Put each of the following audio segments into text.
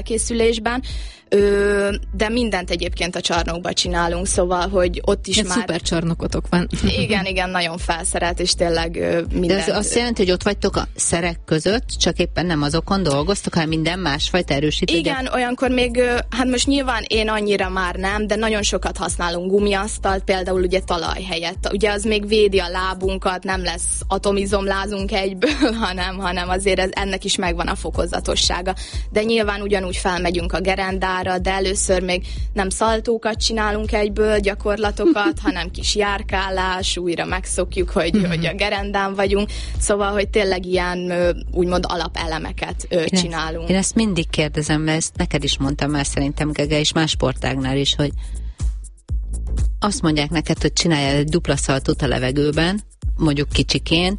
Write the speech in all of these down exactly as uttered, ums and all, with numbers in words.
felkészülésben, Ö, de mindent egyébként a csarnokban csinálunk, szóval, hogy ott is egy már... szuper csarnokotok van. Igen, igen, nagyon felszerelt, és tényleg ö, mindent... De ez azt jelenti, hogy ott vagytok a szerek között, csak éppen nem azokon dolgoztok, hanem minden másfajta erősítő. Igen, olyankor még, ö, hát most nyilván én annyira már nem, de nagyon sokat használunk gumiasztalt, például ugye talaj helyett. Ugye az még védi a lábunkat, nem lesz atomizomlázunk egyből, hanem, hanem azért ez, ennek is megvan a fokozatossága. De nyilván ugyanúgy felmegyünk a gerendára, de először még nem szaltókat csinálunk egyből, gyakorlatokat, hanem kis járkálás, újra megszokjuk, hogy, mm-hmm. hogy a gerendán vagyunk, szóval, hogy tényleg ilyen úgymond alapelemeket én csinálunk. Ezt, én ezt mindig kérdezem, mert ezt neked is mondtam már szerintem, Gege, és más sportágnál is, hogy azt mondják neked, hogy csináljál egy dupla szaltót a levegőben, mondjuk kicsiként,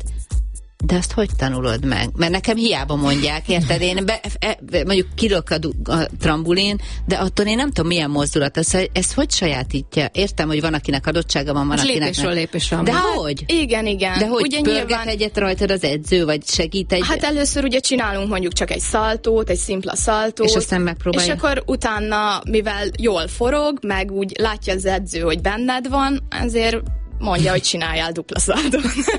de azt hogy tanulod meg? Mert nekem hiába mondják, érted? Én be, e, mondjuk kilök a, a trambulin, de attól én nem tudom, milyen mozdulat. Ez, ez hogy sajátítja? Értem, hogy van, akinek adottsága van, van, akinek lépésről nem. lépésről. De hát, hogy? Igen, igen. De hogy ugye pörget nyilván... egyet rajtad az edző, vagy segít egy... Hát először ugye csinálunk mondjuk csak egy szaltót, egy szimpla szaltót. És aztán megpróbálja. És akkor utána, mivel jól forog, meg úgy látja az edző, hogy benned van, ezért mondja, hogy csináljál dupla szaltót.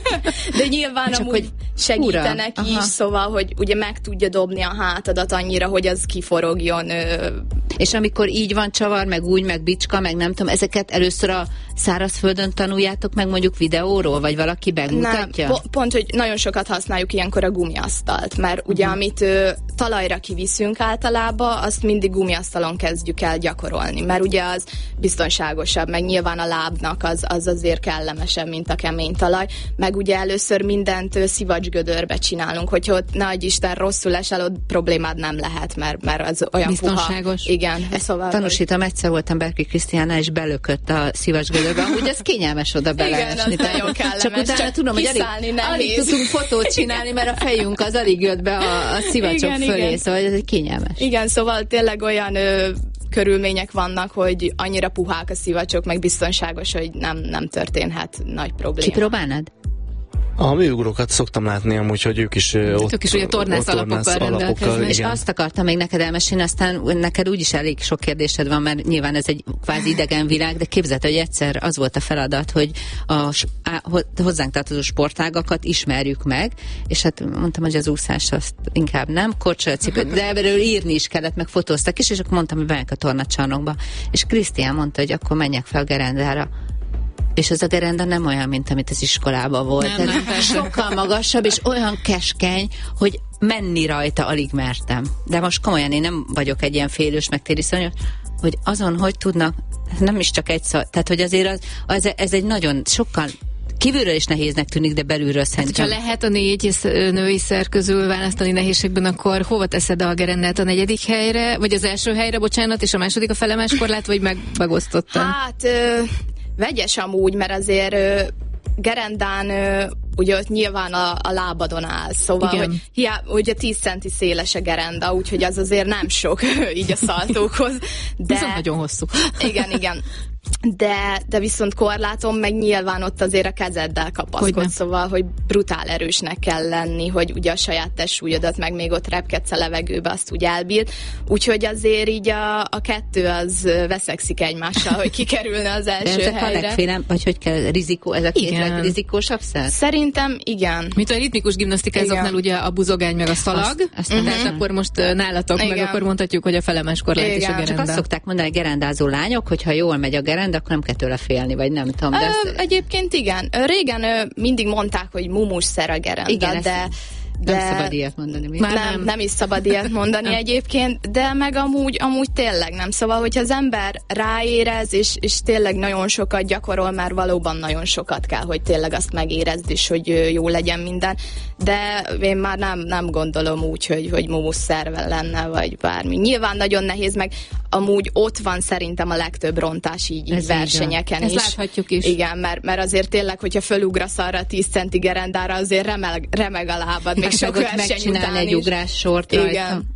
De nyilván csak amúgy segítenek is, szóval, hogy ugye meg tudja dobni a hátadat annyira, hogy az kiforogjon. Ö... És amikor így van csavar, meg úgy, meg bicska, meg nem tudom, ezeket először a szárazföldön tanuljátok meg mondjuk videóról, vagy valaki megmutatja? Nem, po- pont, hogy nagyon sokat használjuk ilyenkor a gumiasztalt, mert ugye uh-huh. amit ö, talajra kiviszünk általában, azt mindig gumiasztalon kezdjük el gyakorolni, mert ugye az biztonságosabb, meg nyilván a lábnak az, az azért kellemesebb, mint a kemény talaj, meg ugye először mindent ö, szivacsgödörbe csinálunk, hogyha ott nagy Isten rosszul esel, ott problémád nem lehet, mert, mert az olyan biztonságos. Puha. Igen. Szóval, tanúsítom, hogy... egyszer voltam Berki Krisztiánnál, és belökött a szivacsgödörbe. Amúgy ez kényelmes oda beleesni. Igen, az nagyon kellemes. Csak utána csak tudom, hogy alig, alig tudtunk fotót csinálni, mert a fejünk az alig jött be a, a szivacsok igen, fölé, igen. Szóval ez egy kényelmes. Igen, szóval tényleg olyan ö, körülmények vannak, hogy annyira puhák a szivacsok, meg biztonságos, hogy nem, nem történhet nagy probléma. Kipróbálnád? A műugrókat szoktam látni amúgy, hogy ők is ott, ők is ugye tornász alapokkal rendelkeznek. És azt akartam még neked elmesélni, aztán neked úgyis elég sok kérdésed van, mert nyilván ez egy kvázi idegen világ, de képzeld, hogy egyszer az volt a feladat, hogy a hozzánk tartozó sportágakat ismerjük meg, és hát mondtam, hogy az úszás azt inkább nem, korcsolyacipőt, de ebből írni is kellett, meg fotóztak is, és akkor mondtam, hogy bejönk a tornacsarnokba. És Krisztián mondta, hogy akkor menjek fel a gerendára. És ez a gerenda nem olyan, mint amit az iskolában volt. Nem, nem, sokkal magasabb, és olyan keskeny, hogy menni rajta alig mertem. De most komolyan én nem vagyok egy ilyen félős megtériszony, hogy azon, hogy tudnak, nem is csak egy szó, tehát hogy azért az, az, ez egy nagyon sokkal kívülről is nehéznek tűnik, de belülről szerintem. Hát, ha lehet a négy női szer közül választani nehézségben, akkor hova teszed a gerendát, a negyedik helyre, vagy az első helyre, bocsánat, és a második a felemás korlát, vagy meg, megosztottan? Hát... Ö... Vegyes amúgy, mert azért ö, gerendán ö, ugye ott nyilván a, a lábadon áll, szóval, igen. hogy hiába, ugye tíz centi széles a gerenda, úgyhogy az azért nem sok így a szaltókhoz. De viszont nagyon hosszú. Igen, igen. De, de viszont korlátom, meg nyilván ott azért a kezeddel kapaszkodsz, szóval, hogy brutál erősnek kell lenni, hogy ugye a saját testsúlyodat, meg még ott repkedsz a levegőbe, azt úgy elbírt. Úgyhogy azért így a, a kettő az veszekszik egymással, hogy kikerülne az első de helyre. A legfélem, vagy hogy kell rizikó, ez a két legrizikósabb szer? Szerintem igen. Mint a ritmikus gimnasztikázóknál ugye a buzogány meg a szalag, azt, azt uh-huh. tehát akkor most nálatok igen. meg akkor mondhatjuk, hogy a felemás korlát és a gerenda. Csak azt szokták mondani a gerendázó lányok, hogyha jól megy a gerenda, akkor nem kell tőle félni, vagy nem tudom. De ö, ezt... Egyébként igen. Régen ö, mindig mondták, hogy mumusszer a gerenda, igen, de... De nem szabad ilyet mondani. Mi? Nem, nem. nem is szabad ilyet mondani egyébként, de meg amúgy, amúgy tényleg nem. Szóval, hogyha az ember ráérez, és, és tényleg nagyon sokat gyakorol, már valóban nagyon sokat kell, hogy tényleg azt megérezd, és hogy jó legyen minden. De én már nem, nem gondolom úgy, hogy, hogy mumusszervel lenne, vagy bármi. Nyilván nagyon nehéz, meg amúgy ott van szerintem a legtöbb rontás így, így versenyeken is. Ezt láthatjuk is. Igen, mert, mert azért tényleg, hogyha fölugrasz arra a tíz centi gerendára, azért remeg, remeg a lábad, még sok verseny után egy ugrás sort rajta. Igen.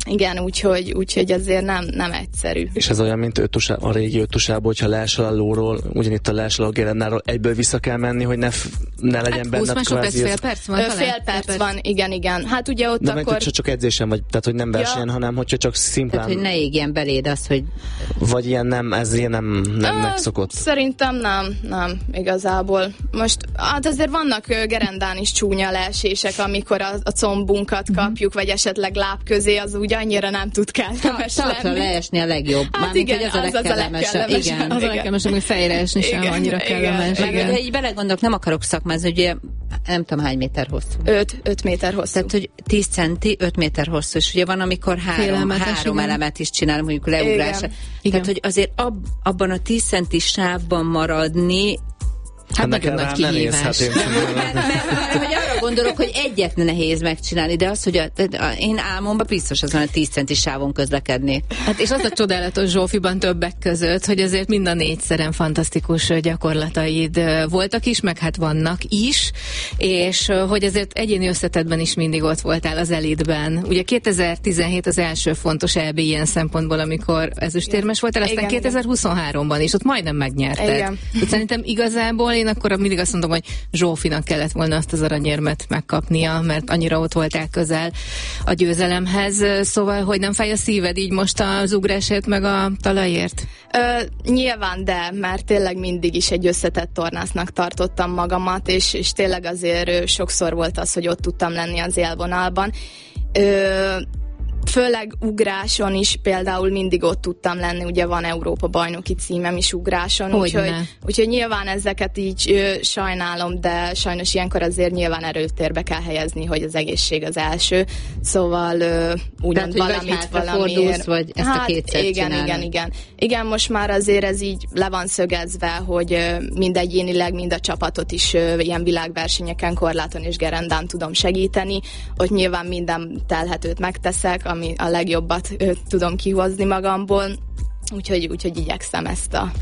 Igen, úgyhogy, úgyhogy azért nem, nem egyszerű. És ez olyan, mint ötusá, a régi ötusában, hogyha leesel a lóról, ugyanitt a leesel a gerendáról, egyből vissza kell menni, hogy ne, f- ne legyen hát benne kvázi. Fél perc van? Ö, fél perc perc van, igen, igen. Hát ugye ott de akkor... De meg csak edzésen vagy, tehát hogy nem versenyen, ja. hanem hogyha csak szimplán... Tehát, hogy ne égjen beléd az, hogy... Vagy ilyen nem, ez ilyen nem, nem Ö, megszokott. Szerintem nem, nem, igazából. Most, hát azért vannak ö, gerendán is csúnya leesések, amikor a, a combunkat mm-hmm. kapjuk, vagy esetleg láb közé, az úgy annyira nem tud kellemes lenni. Talpra leesni a legjobb. Hát Mármint, igen, az, az a legkellemesebb. Igen. Az a legkellemesebb, hogy fejre esni sem igen, annyira kellemes. Igen. Igen. Így belegondolok, nem akarok szakmázni, ugye nem tudom hány méter hosszú. öt, öt méter hosszú. Tehát, hogy tíz centi, öt méter hosszú, és ugye van, amikor három, három elemet is csinál, mondjuk leugrás. Igen. Tehát, hogy azért ab, abban a tíz centi sávban maradni, hát nagyon nagy kihívás. Hát én mert, mert, mert, hogy arra gondolok, hogy egyet nehéz megcsinálni, de az, hogy a, a, én álmomban biztos azon a tíz centi sávon közlekedni. Hát és az a csodálatos Zsófiban többek között, hogy azért mind a négyszeren fantasztikus gyakorlataid voltak is, meg hát vannak is, és hogy azért egyéni összetettben is mindig ott voltál az elitben. Ugye kétezer-tizenhét az első fontos é bé ilyen szempontból, amikor ezüstérmes voltál, aztán igen, kétezer-huszonháromban is, ott majdnem megnyerted. Igen. Szerintem igazából én akkor mindig azt mondom, hogy Zsófinak kellett volna azt az aranyérmet megkapnia, mert annyira ott voltál közel a győzelemhez. Szóval, hogy nem fáj a szíved így most az ugrásért meg a talajért? Ö, nyilván, de, mert tényleg mindig is egy összetett tornásznak tartottam magamat, és, és tényleg azért sokszor volt az, hogy ott tudtam lenni az élvonalban. Ö, Főleg ugráson is például mindig ott tudtam lenni, ugye van Európa bajnoki címem is ugráson, úgyhogy, úgyhogy nyilván ezeket így ö, sajnálom, de sajnos ilyenkor azért nyilván erőtérbe kell helyezni, hogy az egészség az első, szóval ö, úgymond tehát, valamit valamiért. Vagy ezt hát, a kétszer igen, csinálod. igen, igen. Igen, most már azért ez így le van szögezve, hogy ö, mind egyénileg, mind a csapatot is ö, ilyen világversenyeken, korláton és gerendán tudom segíteni, ott nyilván minden telhetőt megteszek, ami a legjobbat ö, tudom kihozni magamból, úgyhogy, úgyhogy igyekszem ezt a...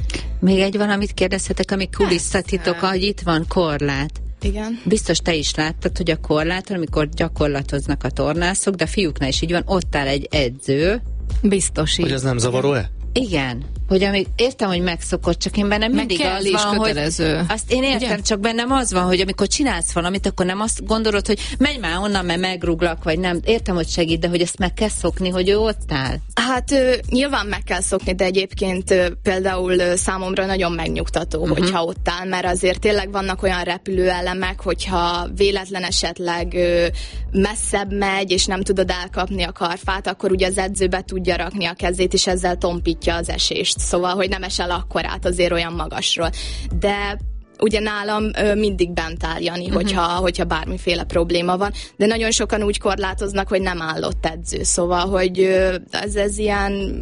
Még egy valamit kérdezhetek, ami kulisszatitok, hogy itt van korlát. Igen. Biztos te is láttad, hogy a korláton, amikor gyakorlatoznak a tornászok, de a fiúknál is így van, ott áll egy edző. Biztos így. Hogy ez nem zavaró-e? Igen. Hogy amíg értem, hogy megszokott, csak én bennem mindig meg az van, kötelező. hogy azt én értem, ugye? Csak bennem az van, hogy amikor csinálsz valamit, akkor nem azt gondolod, hogy menj már onnan, mert megruglak, vagy nem. Értem, hogy segít, de hogy ezt meg kell szokni, hogy ő ott áll. Hát ö, nyilván meg kell szokni, de egyébként ö, például ö, számomra nagyon megnyugtató, uh-huh. hogyha ott áll, mert azért tényleg vannak olyan repülőelemek, hogyha véletlen esetleg ö, messzebb megy, és nem tudod elkapni a karfát, akkor ugye az edző be tudja rakni a kezét, és ezzel tompítja az esést. Szóval, hogy nem esel akkorát azért olyan magasról. De ugye nálam ö, mindig bent áll Jani, uh-huh. hogyha, hogyha bármiféle probléma van, de nagyon sokan úgy korlátoznak, hogy nem állott edző. Szóval, hogy ö, ez, ez ilyen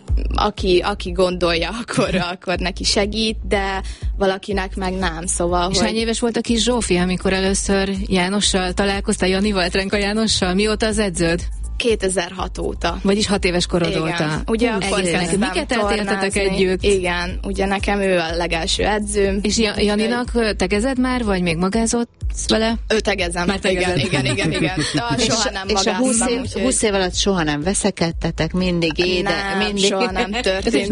aki, aki gondolja, akkor, akkor neki segít, de valakinek meg nem, szóval, és hogy... hány éves volt a kis Zsófi, amikor először Jánossal találkoztál, Janival, Trenka Jánossal? Mióta az edződ? kétezer-hat óta. Vagyis hat éves korod igen. óta. Ugye Hú, akkor kezdtem miket eltéltetek együtt? Igen, ugye nekem ő a legelső edzőm. És Janinak tegezed már, vagy még magázott vele? Ő tegezem. Már igen, igen, igen, igen. De soha nem és a húsz év, úgyhogy... húsz év alatt soha nem veszekedtetek, mindig éde, nem, mindig. soha nem történt.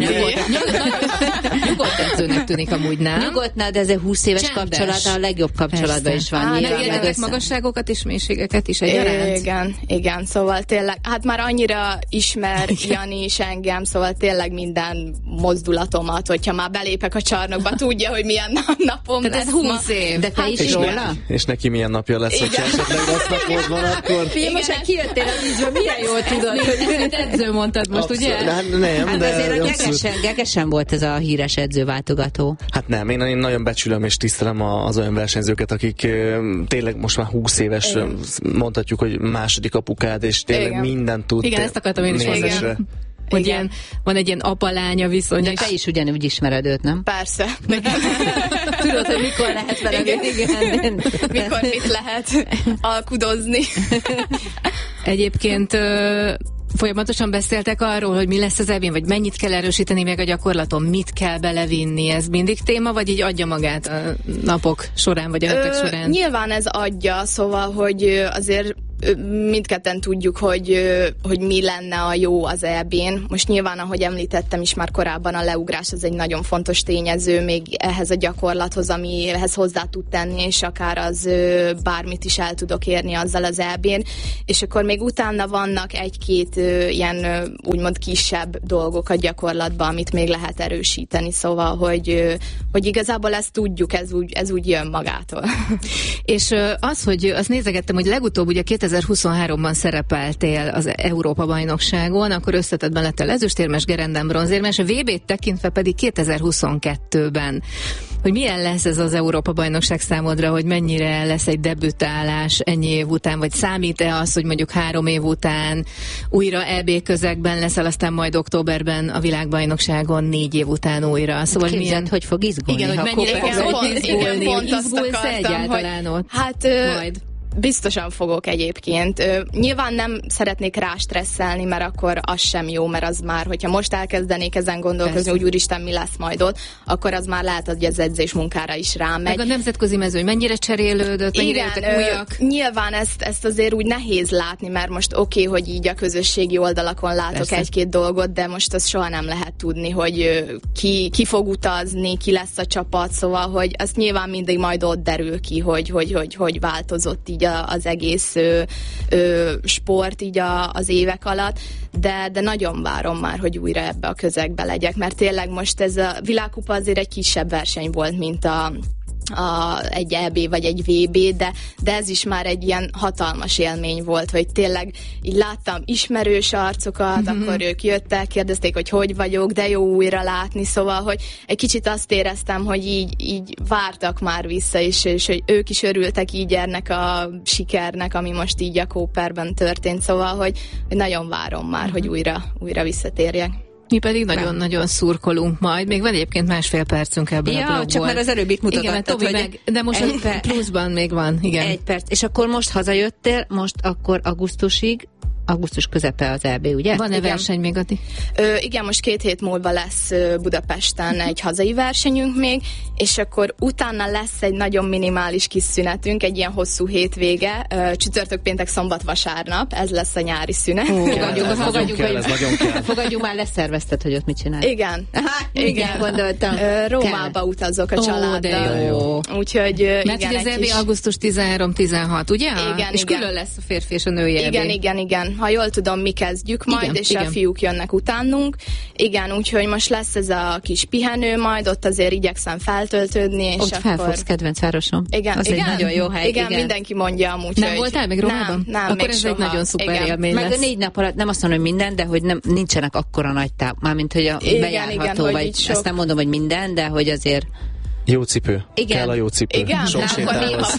Nyugodt edzőnek tűnik amúgy, nem? Nyugodtnál, de ez a húsz éves kapcsolat a legjobb kapcsolatban is van. Megéltetek magasságokat és mélységeket is egyaránt? Igen, igen, szóval tényleg, hát már annyira ismer Jani is engem, szóval tényleg minden mozdulatomat, hogyha már belépek a csarnokba, tudja, hogy milyen napom lesz. Ez húsz év. De te hát is igen. róla? És neki milyen napja lesz, hogy esetleg rossz napod van, akkor... Figyelj, most már kijöttél a vízből, milyen jól tudod, hogy edző mondtad most, abszolút, ugye? De, nem, hát de... azért a gegesen, gegesen volt ez a híres edzőváltogató. Hát nem, én, én nagyon becsülöm és tisztelem az olyan versenyzőket, akik tényleg most már húsz éves, igen. mondhatjuk, hogy második apukád, és tényleg igen. mindent tud. Igen, ezt akartam én is mondani. Hogy ilyen, van egy ilyen apa-lánya viszony. De te is ugyanúgy ismered őt, nem? Persze. Tudod, hogy mikor lehet vele. Igen. Igen. Mikor mit lehet alkudozni. Egyébként folyamatosan beszéltek arról, hogy mi lesz az evén, vagy mennyit kell erősíteni még a gyakorlaton, mit kell belevinni, ez mindig téma, vagy így adja magát a napok során, vagy a hetek során? Nyilván ez adja, szóval, hogy azért mindketten tudjuk, hogy, hogy mi lenne a jó az é bén. Most nyilván, ahogy említettem is már korábban, a leugrás az egy nagyon fontos tényező, még ehhez a gyakorlathoz, amihez hozzá tud tenni, és akár az bármit is el tudok érni azzal az é bén. És akkor még utána vannak egy-két ilyen úgymond kisebb dolgok a gyakorlatban, amit még lehet erősíteni. Szóval, hogy, hogy igazából ezt tudjuk, ez úgy, ez úgy jön magától. És az, hogy azt nézegettem, hogy legutóbb ugye kétezer-huszonháromban szerepeltél az Európa-bajnokságon, akkor összetettben lettél ezüstérmes, gerendán bronzérmes, a vé bét tekintve pedig kétezer-huszonkettőben. Hogy milyen lesz ez az Európa-bajnokság számodra, hogy mennyire lesz egy debütálás ennyi év után, vagy számít-e az, hogy mondjuk három év után újra é bé közegben leszel, aztán majd októberben a világbajnokságon négy év után újra. Szóval képzeld, milyen, hogy fog izgulni. Igen, hogy mennyire igen, fog pont, izgulni, igen, pont azt izgulsz akartam, egyáltalán hogy, ott? Hát majd. Biztosan fogok egyébként. Ö, nyilván nem szeretnék rá stresszelni, mert akkor az sem jó, mert az már, hogyha most elkezdenék ezen gondolkozni, hogy úristen, mi lesz majd ott, akkor az már lehet, hogy az edzés munkára is rámegy. Meg a nemzetközi mezőny mennyire cserélődött, mennyire Igen, jöttek újak? Ö, nyilván ezt, ezt azért úgy nehéz látni, mert most oké, okay, hogy így a közösségi oldalakon látok Persze. egy-két dolgot, de most azt soha nem lehet tudni, hogy ki, ki fog utazni, ki lesz a csapat, szóval, hogy azt nyilván mindig majd ott derül ki, hogy, hogy, hogy, hogy változott így az egész ö, ö, sport így a, az évek alatt, de, de nagyon várom már, hogy újra ebbe a közegbe legyek, mert tényleg most ez a világkupa azért egy kisebb verseny volt, mint a A, egy é bé vagy egy vé bé, de, de ez is már egy ilyen hatalmas élmény volt, hogy tényleg így láttam ismerős arcokat, mm-hmm. akkor ők jöttek, kérdezték, hogy hogy vagyok, de jó újra látni, szóval, hogy egy kicsit azt éreztem, hogy így, így vártak már vissza, és, és hogy ők is örültek így ennek a sikernek, ami most így a Cooperben történt, szóval, hogy, hogy nagyon várom már, mm-hmm. hogy újra, újra visszatérjek. Mi pedig nagyon-nagyon szurkolunk majd. Még van egyébként másfél percünk ebből ja, a blogból. csak már az előbbit mutattad, hogy meg, de most egy per- pluszban még van. Igen. Egy perc. És akkor most hazajöttél, most akkor augusztusig, augusztus közepe az é bé, ugye? Van-e verseny még, Ati? Ö, igen, most két hét múlva lesz Budapesten egy hazai versenyünk még, és akkor utána lesz egy nagyon minimális kis szünetünk, egy ilyen hosszú hétvége, csütörtök, péntek, szombat, vasárnap, ez lesz a nyári szünet. Ó, fogadjuk, ez fogadjuk, kell, ez nagyon kell. Fogadjuk már, leszervezted, hogy ott mit csinálj. Igen. Igen, gondoltam. Ö, Rómába kell. Utazok a családdal. Ó, jó. Úgyhogy mert igen, az é bé kis... augusztus tizenharmadika tizenhat, ugye? Igen, és igen. külön lesz a férfi és a női Igen, é bé. igen, igen. Ha jól tudom, mi kezdjük majd, igen, és igen. a fiúk jönnek utánunk. Igen, úgyhogy most lesz ez a kis pihenő majd, ott azért igyekszem feltöltődni, és ott akkor... felfogsz, kedvenc városom. Igen, az igen, egy nagyon jó hely. Igen, igen, mindenki mondja amúgy, nem hogy... voltál még Rómában? Nem, nem, akkor még ez soha. Egy nagyon szuper igen. élmény meg lesz. a négy nap alatt, nem azt mondom, hogy minden, de hogy nem, nincsenek akkora nagy táv, mármint, hogy a igen, bejárható, igen, vagy azt nem mondom, hogy minden, de hogy azért... Jó cipő. Igen. Kell a jó cipő. Igen, sok sétálhoz.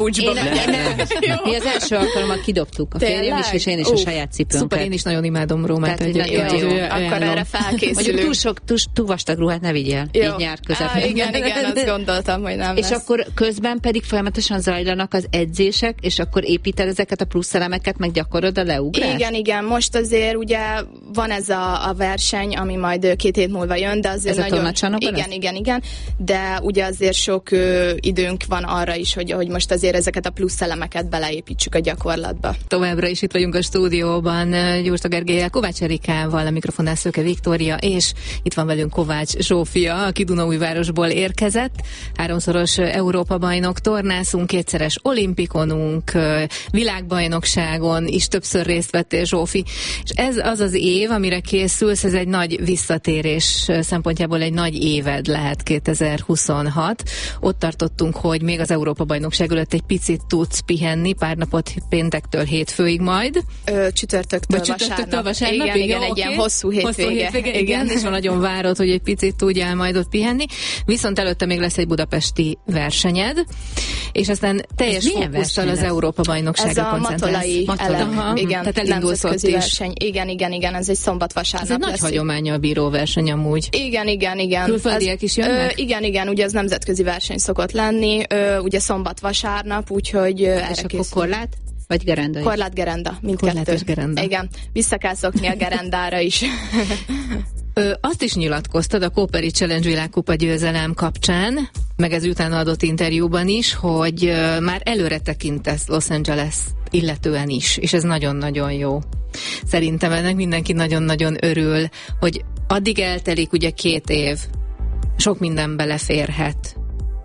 Mi az első alkalommal kidobtuk, a férjem is, és én is a saját cipőnket. Szuper, én is nagyon imádom Rómát. Tehát, egy, nagyon jó. Akkor erre felkészülünk. Mondjuk túl sok, túl, túl vastag ruhát ne vigyél, jó. Így nyár közepén. Á, igen, igen, azt gondoltam, hogy nem És lesz. akkor közben pedig folyamatosan zajlanak az edzések, és akkor építed ezeket a plusz elemeket, meg gyakorod a leugrást? Igen, igen, most azért ugye van ez a, a verseny, ami majd két hét múlva jön, de azért ez nagyon... A igen, lesz? igen, igen, de ugye azért sok ö, időnk van arra is, hogy, hogy most azért ezeket a plusz elemeket beleépítsük a gyakorlatba. Továbbra is itt vagyunk a stúdióban Gyurta Gergellyel, Kovács Erikával, a mikrofonnál Szőke Viktória, és itt van velünk Kovács Zsófia, aki Dunaújvárosból érkezett, háromszoros Európa-bajnok, tornászunk, kétszeres olimpikonunk, világbajnokságon is többször részt vettél, Zsófi, és ez az az év, amire készülsz, ez egy nagy visszatérés szempontjából egy nagy éved lehet kétezer-huszonhat. Ott tartottunk, hogy még az Európa-bajnokság előtt egy picit tudsz pihenni, pár napot péntektől hétfőig majd. Ö, csütörtöktől, csütörtöktől vasárnap. vasárnap. Igen, igen, jó, egy okay. ilyen hosszú hétvége. Hosszú hétvége igen, igen, és nagyon várod, hogy egy picit tudjál majd ott pihenni. Viszont előtte még lesz egy budapesti versenyed, és aztán teljes fókusszal az Európa-bajnokságra koncentrálsz. Ez a Matolai elem. Igen, tehát elindulsz ott is. Verseny. Igen, igen, igen, ez egy szombat-vasárnap. Ez egy nagy hagyománya a bíróverseny amúgy. Igen, igen, igen. Külföldiek is jönnek? Ö, igen, igen, ugye ez nemzetközi verseny szokott lenni, ö, ugye szombat-vasárnap, úgyhogy ö, erre és készül. akkor korlát? Vagy gerenda is? Korlát gerenda, mindkettő. Korlát és gerenda. Igen, vissza kell szokni a gerendára is. Ö, azt is nyilatkoztad a Cooperi Challenge világkupa győzelem kapcsán, meg ez utána adott interjúban is, hogy ö, már előre tekintesz Los Angeles illetően is, és ez nagyon-nagyon jó. Szerintem ennek mindenki nagyon-nagyon örül, hogy addig eltelik ugye két év, sok minden beleférhet.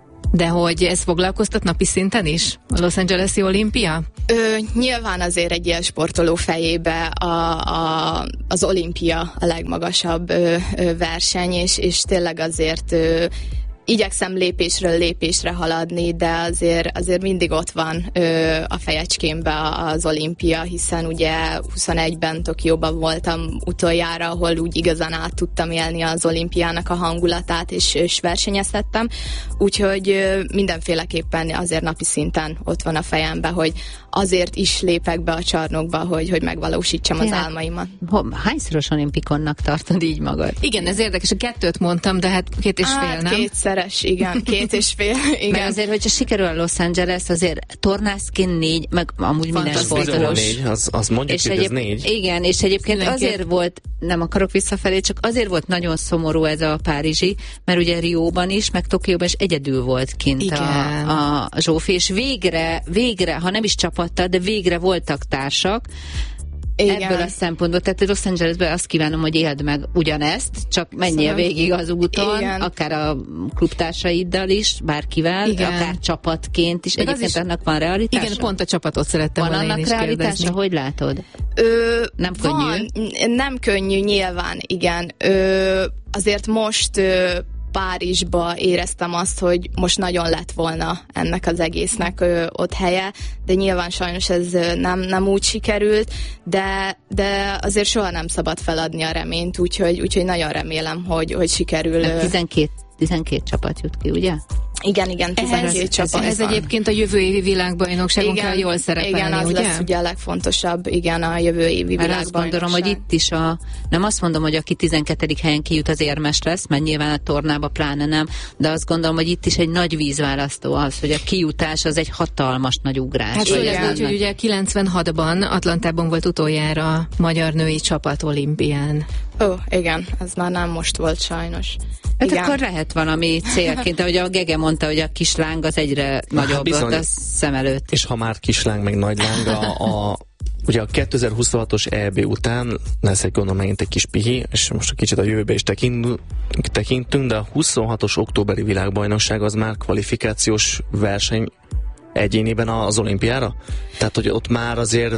De hogy ez foglalkoztat napi szinten is? A Los Angeles-i olimpia? Ö, nyilván azért egy ilyen sportoló fejébe a, a, az olimpia a legmagasabb ö, ö, verseny, és, és tényleg azért ö, igyekszem lépésről lépésre haladni, de azért, azért mindig ott van ö, a fejecskémbe az olimpia, hiszen ugye huszonegyben Tokióban voltam utoljára, ahol úgy igazán át tudtam élni az olimpiának a hangulatát, és, és versenyeztettem, úgyhogy ö, mindenféleképpen azért napi szinten ott van a fejemben, hogy azért is lépek be a csarnokba, hogy, hogy megvalósítsam az álmaimat. Hányszoros olimpikonnak tartod így magad? Igen, ez érdekes, a kettőt mondtam, de hát két és fél, hát, nem? Kétszeres, igen, két és fél, igen. Mert azért, hogyha sikerül a Los Angeles, azért tornászként négy, meg amúgy minden sportolós. négy, az, az mondjuk, hogy ez négy. Igen, és egyébként Mindenki. azért volt, nem akarok visszafelé, csak azért volt nagyon szomorú ez a párizsi, mert ugye Rióban is, meg Tokióban is egyedül volt kint a, a Zsófi, és végre, végre, ha nem is csapatta, de végre voltak társak. Igen. Ebből a szempontból, tehát Los Angelesben azt kívánom, hogy éld meg ugyanezt, csak menjél végig az úton, igen. akár a klubtársaiddal is, bárkivel, igen. akár csapatként is. Meg egyébként is, annak van realitása? Igen, pont a csapatot szerettem van volna annak én is realitása, kérdezni. hogy látod? Ö, nem könnyű? Van, nem könnyű, nyilván, igen. Ö, azért most ö, Párizsba éreztem azt, hogy most nagyon lett volna ennek az egésznek ö, ott helye, de nyilván sajnos ez ö, nem, nem úgy sikerült, de, de azért soha nem szabad feladni a reményt, úgyhogy, úgyhogy nagyon remélem, hogy, hogy sikerül. Ö... tizenkét, tizenkét csapat jut ki, ugye? Igen, igen, tizenkét csapat. Ez egyébként a jövő évi világbajnokságon kell jól szerepelni, igen, az ugye? lesz ugye a legfontosabb, igen, a jövő évi Már világbajnokság. azt gondolom, hogy itt is a, nem azt mondom, hogy aki tizenkettedik helyen kijut, az érmes lesz, mert nyilván a tornába pláne nem, de azt gondolom, hogy itt is egy nagy vízválasztó az, hogy a kijutás az egy hatalmas nagy ugrás. Hát főleg úgy, hogy ugye kilencvenhatban Atlantában volt utoljára magyar női csapat olimpián. Ó, oh, igen, ez már nem most volt sajnos. Hát igen. akkor lehet valami célként, ahogy a Gege mondta, hogy a kisláng az egyre nagyobb volt a szem előtt. És ha már kisláng meg nagy láng, a, a, ugye a kétezer-huszonhatos é bé után lesz egy gondolom megint egy kis pihi, és most a kicsit a jövőbe is tekintünk, tekintünk, de a huszonhatos októberi világbajnokság az már kvalifikációs verseny egyéniben az olimpiára? Tehát, hogy ott már azért...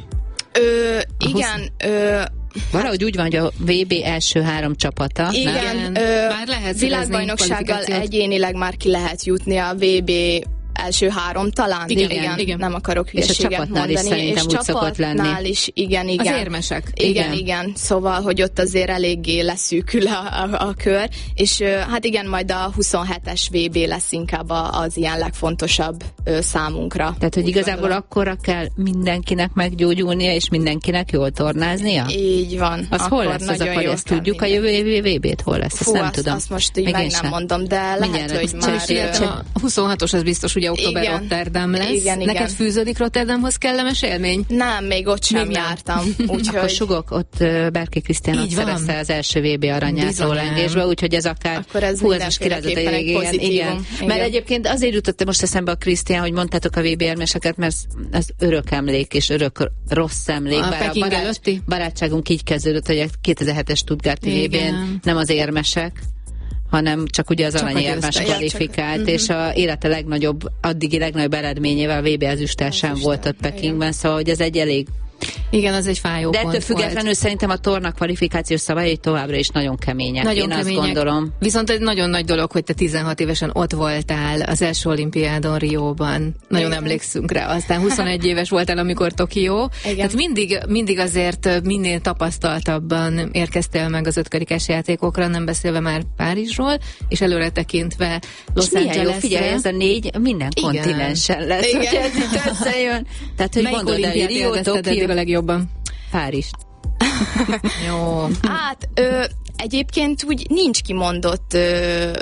Ö, igen, ö, valahogy úgy van, hogy a vé bé első három csapata. Igen, ö, már lehet világbajnoksággal egyénileg már ki lehet jutni a vé bé első három talán. Igen, igen, igen. Nem akarok hülyeséget és a csapatnál mondani. Is szerintem és úgy szokott lenni. is, igen, igen. Az érmesek. Igen, igen, igen. Szóval, hogy ott azért eléggé leszűkül a, a, a kör, és hát igen, majd a huszonhetes vé bé lesz inkább az ilyen legfontosabb ö, számunkra. Tehát, hogy igazából gondolom. Akkorra kell mindenkinek meggyógyulnia, és mindenkinek jól tornáznia? Így van. Az hol lesz az akkor, ezt tudjuk a jövő évi vé bét? Hol lesz? Fú, azt nem azt, tudom. Azt most így meg nem mondom, de lehet, mindjárt, hogy már... A huszonhatos az biztos, ugye október igen, Rotterdam lesz. Igen, igen. Neked fűződik Rotterdamhoz kellemes élmény? Nem, még ott sem még jártam. Úgyhogy... Akkor sugok, ott Berki Krisztián ott szerezte az első vé bé aranyát rólengésbe, úgyhogy ez akár akkor ez hú, ez mindenféleképpen egy pozitívum. Igen. Igen. Mert egyébként azért jutott most eszembe a Krisztián, hogy mondtátok a vé bé érmeseket, mert ez örök emlék és örök rossz emlék. A bár Peking a barát, előtti? barátságunk így kezdődött, hogy a kétezer-hetes Stuttgarti vé bén nem az érmesek, hanem csak ugye az aranyérmes kvalifikált, csak, és uh-huh. a élete legnagyobb, addigi legnagyobb eredményével a vé bé ezüstásán volt ott Pekingben, szóval hogy ez egy elég... Igen, az egy fájó De pont ettől függetlenül volt. Szerintem a torna kvalifikációs szabályai továbbra is nagyon kemények. Nagyon Én kemények. azt gondolom. Viszont egy nagyon nagy dolog, hogy te tizenhat évesen ott voltál az első olimpiádon Rióban. Nagyon igen. emlékszünk rá. Aztán huszonegy éves voltál, amikor Tokió. Igen. Tehát mindig, mindig azért minél tapasztaltabban érkeztél meg az ötkarikás játékokra, nem beszélve már Párizsról, és előre tekintve Los Angelesre. Figyelj, ez a négy minden igen. kontinensen lesz, igen. hogy ez itt összejön. Tehát, hogy melyik gondolod, hogy Rio, Tokió, a legjobban? Párizs. Jó. Hát, ö, egyébként úgy nincs kimondott ö,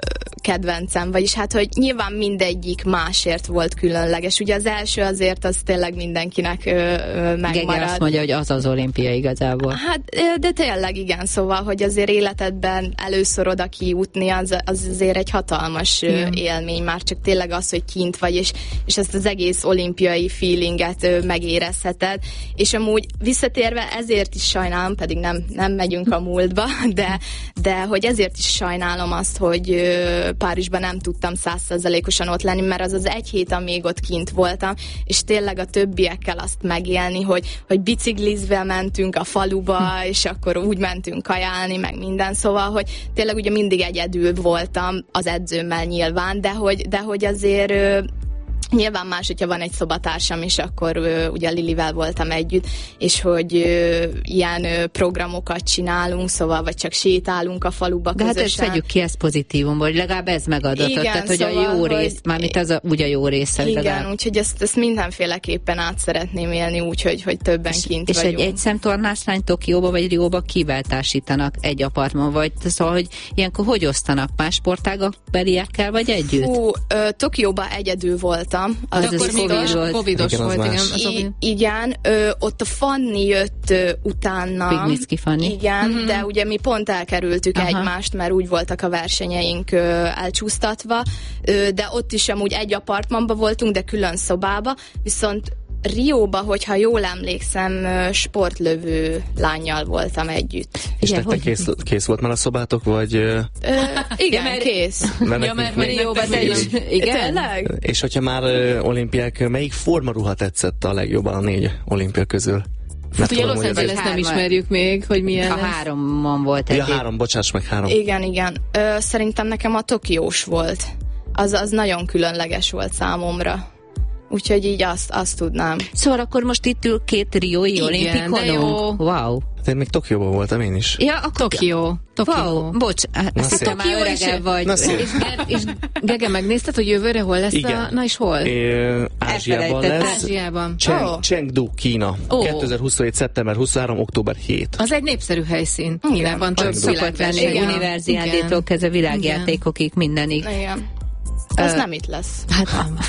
kedvencem, vagyis hát, hogy nyilván mindegyik másért volt különleges. Ugye az első azért az tényleg mindenkinek ö, ö, megmarad. Gege azt mondja, hogy az az olimpia igazából. Hát, de tényleg igen, szóval, hogy azért életedben először oda kijutni, az, az azért egy hatalmas ö, élmény, már csak tényleg az, hogy kint vagy, és, és ezt az egész olimpiai feelinget ö, megérezheted, és amúgy visszatérve ezért is sajnálom, pedig nem, nem megyünk a múltba, de, de hogy ezért is sajnálom azt, hogy ö, Párizsban nem tudtam száz százalékosan ott lenni, mert az az egy hét, amíg ott kint voltam, és tényleg a többiekkel azt megélni, hogy, hogy biciklizve mentünk a faluba, és akkor úgy mentünk kajálni, meg minden, szóval, hogy tényleg ugye mindig egyedül voltam az edzőmmel nyilván, de hogy, de hogy azért ö, nyilván más, hogyha van egy szobatársam, és akkor ö, ugye Lilivel voltam együtt, és hogy ö, ilyen ö, programokat csinálunk, szóval, vagy csak sétálunk a faluba de közösen. hát ezt vegyük ki, ez pozitívum, vagy legalább ez megadatott, Igen, tehát hogy szóval, a jó hogy... rész, mármint az a, úgy a jó része. Igen, legalább. úgyhogy ezt, ezt mindenféleképpen át szeretném élni, úgyhogy hogy többen és, kint és vagyunk. egy egyszemtornáslány Tokióba vagy Rióba kivel társítanak egy apartman, vagy szóval, hogy ilyenkor hogy osztanak más sportágak beliekkel, vagy együtt? Hú, ö, Tokióba egyedül voltam. Az akkor az még Covid a volt. covidos Igen, az volt, igen. más. Az I- igen, ö, ott a Fanni jött ö, utána. Pignicki Fanni. Igen, Mhm. de ugye mi pont elkerültük Aha. egymást, mert úgy voltak a versenyeink ö, elcsúsztatva, ö, de ott is amúgy egy apartmanban voltunk, de külön szobába, viszont Rióba, hogyha jól emlékszem, ö, sportlövő lányjal voltam együtt. És Igen, nektek hogy- kész, kész volt már a szobátok, vagy... ö, Ö, igen, mert- kész. mert Ja, nekünk mert még- Rióba te is. Igen? Tényleg? És hogyha már ö, olimpiák, melyik formaruha tetszett a legjobban a négy olimpia közül? Hát Mert ugye tudom, Los hogy ez Angeles egy- nem hárma- ismerjük még, hogy milyen A lesz. háromon volt egy. Ja, három, bocsáss meg, három. Igen, igen. Ö, szerintem nekem a tokiós volt. Az, az nagyon különleges volt számomra. Úgyhogy így azt, azt tudnám. Szóval akkor most itt ül két riói Igen, de olimpikonunk. jó. Wow. Hát én még Tokióban voltam én is. Ja, akkor... Tokió. Tokió. Wow, bocs, hát Na azt hittem szép. már Tokió és- öregebb vagy. Na szép. És, és Gege, megnézted, hogy jövőre hol lesz Igen. a... Na és hol? É, Ázsiában Elfelejtettem. lesz. Ázsiában. Cheng, Ó. Chengdu, Kína. Ó. kétezer-huszonhét. szeptember huszonhárom. október hetedike. Az egy népszerű helyszín. Kínában több Ott szokott lenni, világverseny van. univerziádétól kezdve világjátékokig, mindenig. Igen. Az Ö, nem itt lesz. Hát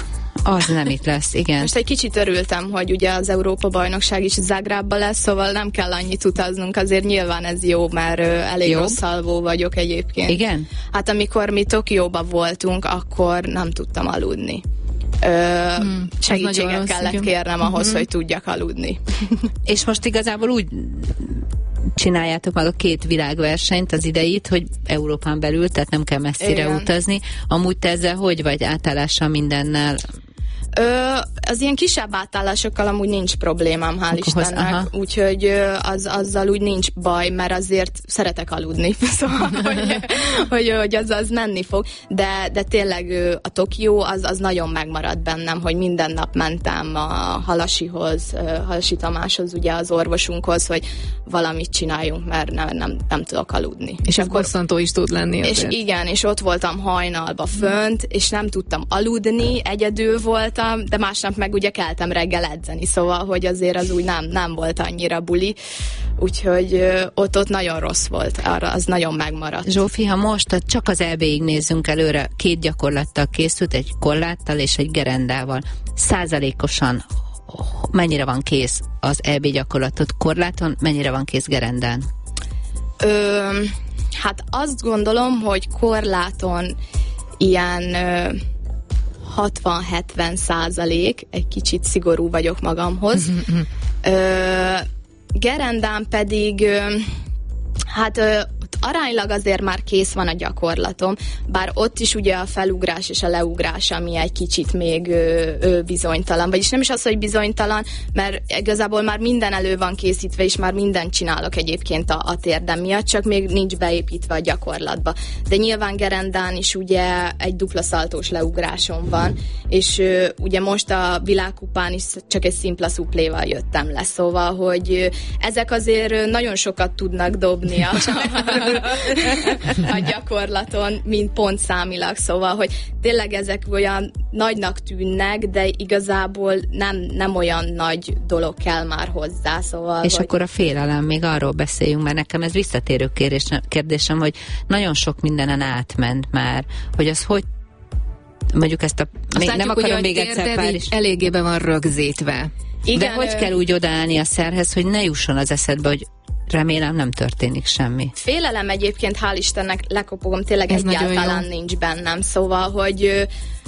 az nem itt lesz, igen. Most egy kicsit örültem, hogy ugye az Európa-bajnokság is Zágrábban lesz, szóval nem kell annyit utaznunk, azért nyilván ez jó, mert ö, elég Jobb? rossz alvó vagyok egyébként. Igen? Hát amikor mi Tokióban voltunk, akkor nem tudtam aludni. Ö, nagyon segítséget rossz, kellett igen. kérnem ahhoz, hogy tudjak aludni. És most igazából úgy csináljátok meg a két világversenyt, az ideit, hogy Európán belül, tehát nem kell messzire Igen. utazni. Amúgy te ezzel hogy vagy átállással mindennel? Ö, az ilyen kisebb átállásokkal amúgy nincs problémám, hál' Akkor hoz- Istennek, aha. úgyhogy ö, az, azzal úgy nincs baj, mert azért szeretek aludni, szóval, hogy, hogy, hogy az, az menni fog, de, de tényleg ö, a Tokió az, az nagyon megmaradt bennem, hogy minden nap mentem a Halasihoz, ö, Halasi Tamáshoz, ugye az orvosunkhoz, hogy valamit csináljunk, mert nem, nem, nem tudok aludni. És ez bosszantó is tud lenni. És azért. igen, és ott voltam hajnalba fönt, és nem tudtam aludni, egyedül voltam, de másnap meg ugye keltem reggel edzeni, szóval, hogy azért az úgy nem, nem volt annyira buli, úgyhogy ö, ott, ott nagyon rossz volt, arra az nagyon megmaradt. Zsófi, ha most csak az é bé-ig nézzünk előre, két gyakorlattal készült, egy korláttal és egy gerendával. Százalékosan mennyire van kész az é bé gyakorlatot korláton, mennyire van kész gerendán? Ö, hát azt gondolom, hogy korláton ilyen ö, hatvan-hetven százalék, egy kicsit szigorú vagyok magamhoz. Ö, gerendán pedig ö, hát ö, ott aránylag azért már kész van a gyakorlatom, bár ott is ugye a felugrás és a leugrás, ami egy kicsit még ö, ö, bizonytalan, vagyis nem is az, hogy bizonytalan, mert igazából már minden elő van készítve, és már mindent csinálok egyébként a, a térdem miatt, csak még nincs beépítve a gyakorlatba. De nyilván gerendán is ugye egy dupla szaltós leugrásom van, és ö, ugye most a világkupán is csak egy szimpla szupléval jöttem le, szóval, hogy ö, ezek azért ö, nagyon sokat tudnak dobni a a gyakorlaton, mint pontszámilag, szóval, hogy tényleg ezek olyan nagynak tűnnek, de igazából nem, nem olyan nagy dolog kell már hozzá, szóval. És hogy... akkor a félelem, még arról beszéljünk, mert nekem ez visszatérő kérdésem, hogy nagyon sok mindenen átment már, hogy az hogy mondjuk ezt a... Még látjuk, nem akarom ugye, még egyszer pár is. Eléggé be van rögzítve. Igen, de hogy ő... kell úgy odaállni a szerhez, hogy ne jusson az eszedbe, hogy remélem nem történik semmi. Félelem egyébként, hál' Istennek, lekopogom, tényleg ez egyáltalán nincs bennem, szóval, hogy ő,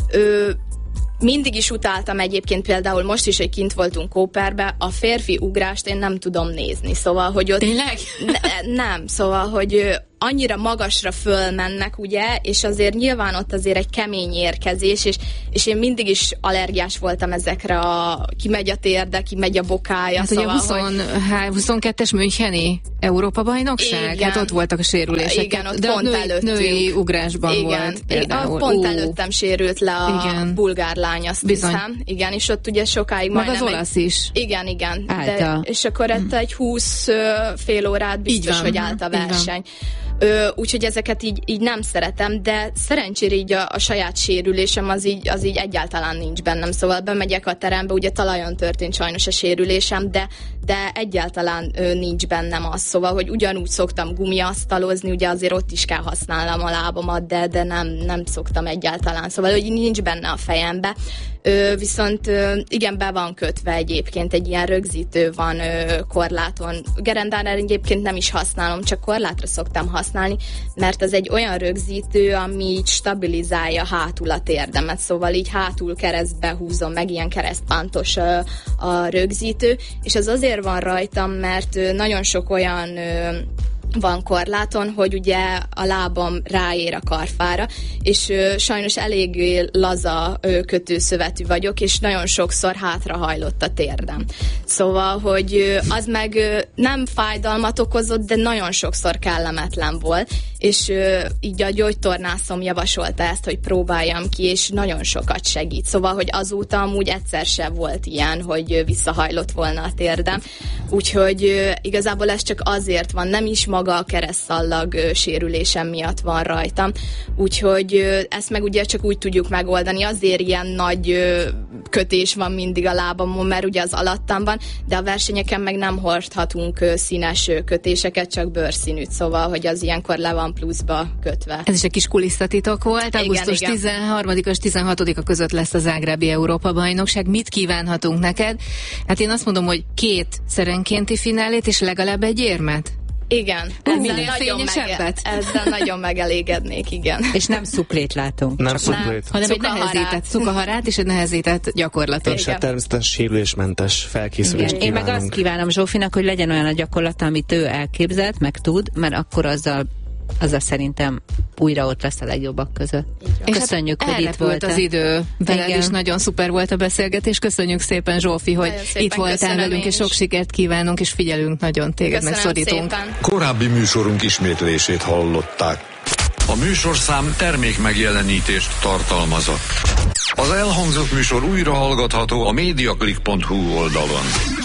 ő, mindig is utáltam egyébként, például most is, hogy kint voltunk Kóperbe, a férfi ugrást én nem tudom nézni, szóval, hogy ott... Tényleg? Ne, nem, szóval, hogy annyira magasra fölmennek, ugye, és azért nyilván ott azért egy kemény érkezés, és, és én mindig is allergiás voltam ezekre a kimegy a térde, kimegy a bokája. Hát szóval, ugye a hogy... huszonkettes Müncheni Európa-bajnokság? Igen. Hát ott voltak a sérülések. Igen, ott de pont női, előttünk. női ugrásban igen, volt például. Pont Ú. előttem sérült le a igen. bulgár lány, azt Bizony. hiszem. Igen, és ott ugye sokáig Meg majdnem... az olasz egy... is. Igen, igen. Állt De, és akkor hm. egy húsz fél órát biztos, hogy állt a verseny. Ö, úgyhogy ezeket így, így nem szeretem, de szerencsére így a, a saját sérülésem az így, az így egyáltalán nincs bennem, szóval bemegyek a terembe, ugye talajon történt sajnos a sérülésem, de, de egyáltalán ö, nincs bennem az, szóval, hogy ugyanúgy szoktam gumiasztalozni, ugye azért ott is kell használnom a lábamat, de, de nem, nem szoktam egyáltalán, szóval, hogy nincs benne a fejembe. Ö, viszont ö, igen, be van kötve egyébként, egy ilyen rögzítő van ö, korláton. Gerendán egyébként nem is használom, csak korlátra szoktam használni, mert ez egy olyan rögzítő, ami így stabilizálja hátul a térdemet, szóval így hátul keresztbe húzom meg, ilyen keresztpántos ö, a rögzítő, és az azért van rajtam, mert ö, nagyon sok olyan ö, van korláton, hogy ugye a lábam ráér a karfára, és ö, sajnos elég laza ö, kötőszövetű vagyok, és nagyon sokszor hátrahajlott a térdem. Szóval, hogy ö, az meg ö, nem fájdalmat okozott, de nagyon sokszor kellemetlen volt, és ö, így a gyógytornászom javasolta ezt, hogy próbáljam ki, és nagyon sokat segít. Szóval, hogy azóta amúgy egyszer sem volt ilyen, hogy ö, visszahajlott volna a térdem. Úgyhogy ö, igazából ez csak azért van, nem is maga a keresztszallag ö, sérülésem miatt van rajtam. Úgyhogy ö, ezt meg ugye csak úgy tudjuk megoldani, azért ilyen nagy ö, kötés van mindig a lábamon, mert ugye az alattam van, de a versenyeken meg nem hordhatunk ö, színes ö, kötéseket, csak bőrszínűt, szóval, hogy az ilyenkor le van pluszba kötve. Ez is egy kis kulisszatitok volt. augusztus tizenharmadika és tizenhatodika között lesz a zágrábi Európa-bajnokság. Mit kívánhatunk neked? Hát én azt mondom, hogy két szerenkénti finálét és legalább egy érmet. Igen, Hú, ezzel, nagyon mege- ezzel nagyon megelégednék, igen. És nem szuplét látunk. Nem szuplét. Hanem egy nehezített szukaharát és egy nehezített gyakorlatot. És a természetes sérülésmentes felkészülést Én kívánunk. meg azt kívánom Zsófinak, hogy legyen olyan a gyakorlata, amit ő elképzelt, meg tud, mert akkor azzal azzal szerintem újra ott lesz a legjobbak között. Köszönjük, hát hogy itt volt az idő. Veled is nagyon szuper volt a beszélgetés. Köszönjük szépen, Zsófi, hogy szépen itt voltál velünk, és sok sikert kívánunk, és figyelünk nagyon téged, meg szorítunk. Szépen. Korábbi műsorunk ismétlését hallották. A műsorszám termék megjelenítést tartalmazott. Az elhangzott műsor újra hallgatható a mediaclick pont hu oldalon.